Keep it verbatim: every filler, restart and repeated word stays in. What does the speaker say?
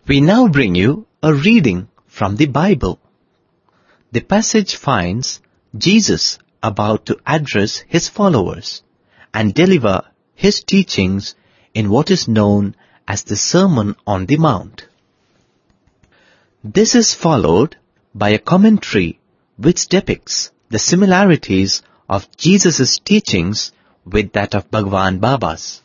We now bring you a reading from the Bible. The passage finds Jesus about to address his followers and deliver his teachings in what is known as the Sermon on the Mount. This is followed by a commentary which depicts the similarities of Jesus' teachings with that of Bhagwan Baba's.